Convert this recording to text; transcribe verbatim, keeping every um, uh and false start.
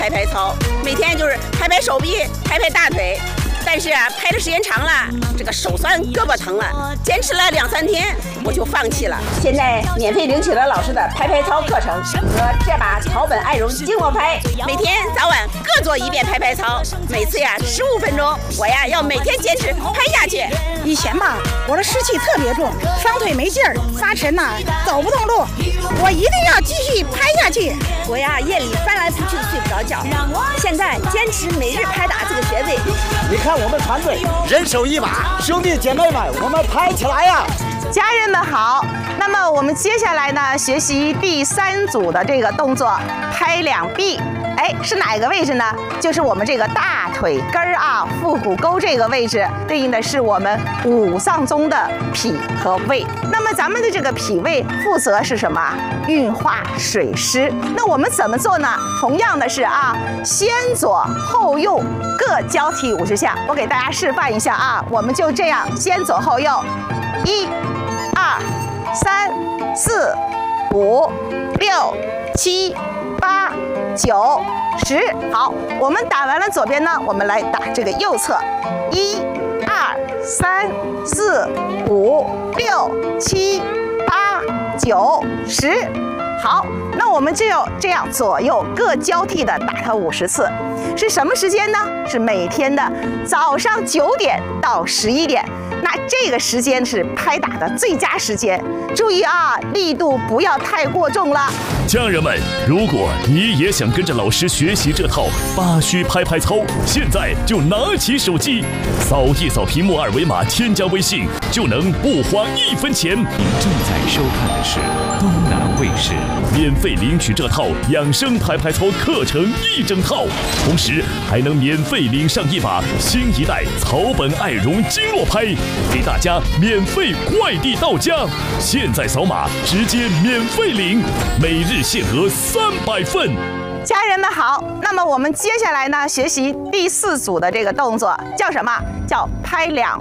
拍拍操，每天就是拍拍手臂，拍拍大腿。但是啊，拍的时间长了，这个手酸胳膊疼了，坚持了两三天，我就放弃了。现在免费领取了老师的拍拍操课程和这把草本爱绒经络拍，每天早晚各做一遍拍拍操，每次呀十五分钟，我呀要每天坚持拍下去。 以前吧，我的湿气特别重，双腿没劲儿，发沉呐、啊，走不动路，我一定要继续拍下去。 我呀夜里翻来覆去睡不着觉，现在坚持每日拍打这个穴位。 你看我们团队人手一把，兄弟姐妹们，我们拍起来呀！ 家人们好，那么我们接下来呢，学习第三组的这个动作，拍两臂。哎，是哪个位置呢？就是我们这个大腿根儿啊，腹股沟这个位置，对应的是我们五脏中的脾和胃。那么咱们的这个脾胃负责是什么？运化水湿。那我们怎么做呢？同样的是啊，先左后右各交替五十下。我给大家示范一下啊，我们就这样先左后右，一、二、三、四、五、六、七、八、九、十。好，我们打完了左边呢，我们来打这个右侧，一、二、三、四、五、六、七、八、九、十。好，那我们就要这样左右各交替的打它五十次。是什么时间呢？是每天的早上九点到十一点。那这个时间是拍打的最佳时间，注意啊，力度不要太过重了。 家人们，如果你也想跟着老师学习这套八虚拍拍操，现在就拿起手机，扫一扫屏幕二维码，添加微信，就能不花一分钱。 您正在收看的是东南卫视， 免费领取这套养生拍拍操课程一整套，同时还能免费领上一把新一代草本爱绒经络拍，给大家免费快递到家。现在扫码直接免费领，每日限额三百份。 家人们好，那么我们接下来呢，学习第四组的这个动作叫什么？叫拍两